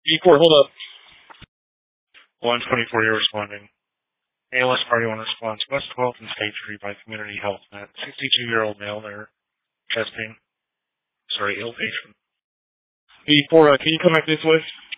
E4, hold up. 124, you're responding. ALS Party 1 response. West 12th and State Street by Community Health Net. 62-year-old male there. Ill patient. E4, can you come back this way?